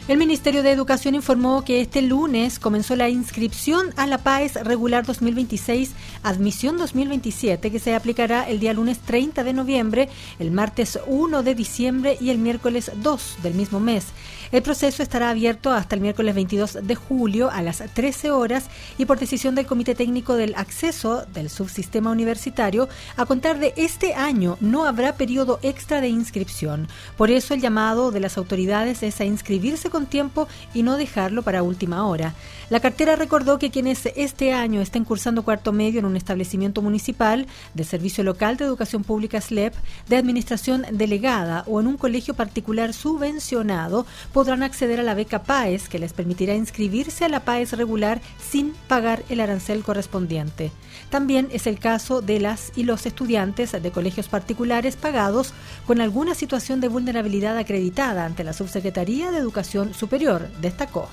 El Ministerio de Educación informó que este lunes comenzó la inscripción a la PAES regular 2026, admisión 2027, que se aplicará el día lunes 30 de noviembre, el martes 1 de diciembre y el miércoles 2 del mismo mes. El proceso estará abierto hasta el miércoles 22 de julio a las 13 horas y por decisión del Comité Técnico del Acceso del Subsistema Universitario, a contar de este año no habrá periodo extra de inscripción. Por eso el llamado de las autoridades es a inscribirse con tiempo y no dejarlo para última hora. La cartera recordó que quienes este año estén cursando cuarto medio en un establecimiento municipal, del Servicio Local de Educación Pública SLEP, de Administración Delegada o en un colegio particular subvencionado, podrán acceder a la beca PAES, que les permitirá inscribirse a la PAES regular sin pagar el arancel correspondiente. También es el caso de las y los estudiantes de colegios particulares pagados con alguna situación de vulnerabilidad acreditada ante la Subsecretaría de Educación Superior, destacó.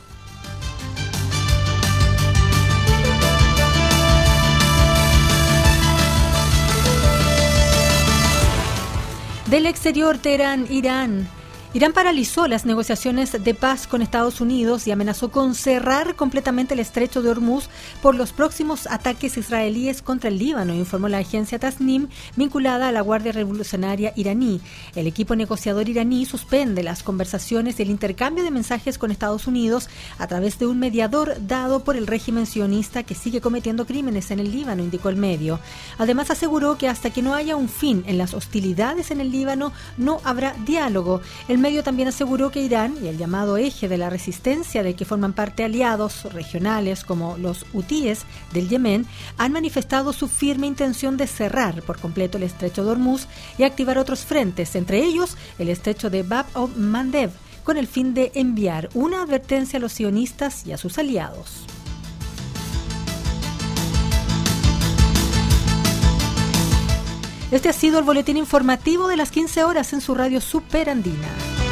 Del exterior, Teherán, Irán. Irán paralizó las negociaciones de paz con Estados Unidos y amenazó con cerrar completamente el estrecho de Hormuz por los próximos ataques israelíes contra el Líbano, informó la agencia Tasnim, vinculada a la Guardia Revolucionaria iraní. El equipo negociador iraní suspende las conversaciones y el intercambio de mensajes con Estados Unidos a través de un mediador dado por el régimen sionista que sigue cometiendo crímenes en el Líbano, indicó el medio. Además aseguró que hasta que no haya un fin en las hostilidades en el Líbano no habrá diálogo. El medio también aseguró que Irán y el llamado eje de la resistencia del que forman parte aliados regionales como los hutíes del Yemen han manifestado su firme intención de cerrar por completo el estrecho de Hormuz y activar otros frentes, entre ellos el estrecho de Bab-el-Mandeb, con el fin de enviar una advertencia a los sionistas y a sus aliados. Este ha sido el boletín informativo de las 15 horas en su radio Super Andina.